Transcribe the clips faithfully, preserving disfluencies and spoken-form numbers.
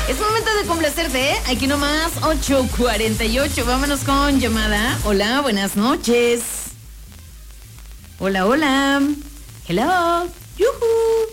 Es momento de complacerte, ¿eh? Aquí nomás, ocho cuarenta y ocho. Vámonos con llamada. Hola, buenas noches. Hola, hola. Hello. Yuhu.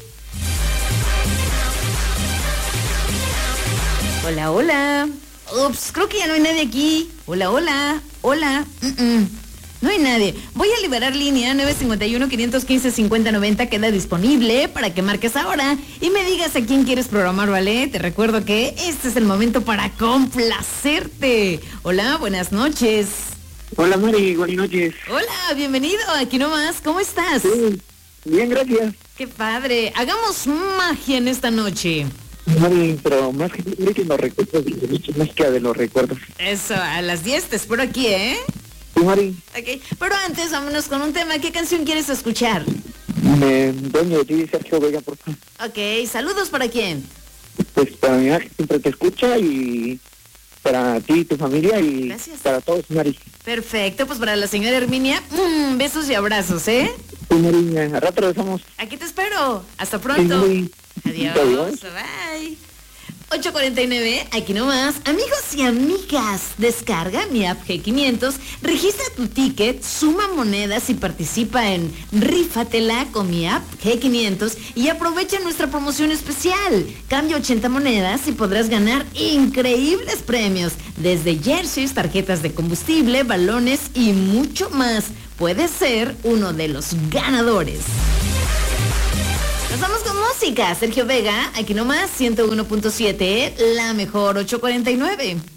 Hola, hola. Ups, creo que ya no hay nadie aquí. Hola, hola. Hola. Mm-mm. No hay nadie. Voy a liberar línea nueve cinco uno, cinco uno cinco, cinco cero nueve cero. Queda disponible para que marques ahora y me digas a quién quieres programar, ¿vale? Te recuerdo que este es el momento para complacerte. Hola, buenas noches. Hola Mari, buenas noches. Hola, bienvenido. Aquí nomás. ¿Cómo estás? Sí, bien, gracias. Qué padre. Hagamos magia en esta noche. Mari, pero más que de los recuerdos, más que de los recuerdos. Eso, a las diez te espero aquí, ¿eh? Sí, Mari. Ok, pero antes vámonos con un tema. ¿Qué canción quieres escuchar? Me dueño de ti, Sergio Vega, por favor. Ok, saludos para quién. Pues para mi mamá que siempre te escucha y para ti y tu familia y Gracias. Para todos, Mari. Perfecto, pues para la señora Herminia, mmm, besos y abrazos, ¿eh? Sí, Mari, a rato regresamos. Aquí te espero. Hasta pronto. Sí, Adiós. Adiós. Bye. ocho cuarenta y nueve, aquí nomás. Amigos y amigas, descarga mi app G quinientos, registra tu ticket, suma monedas y participa en Rífatela con mi app G quinientos y aprovecha nuestra promoción especial. Cambia ochenta monedas y podrás ganar increíbles premios, desde jerseys, tarjetas de combustible, balones y mucho más. Puedes ser uno de los ganadores. Nos vamos con música. Sergio Vega, aquí nomás, ciento uno punto siete, la mejor. Ocho cuarenta y nueve.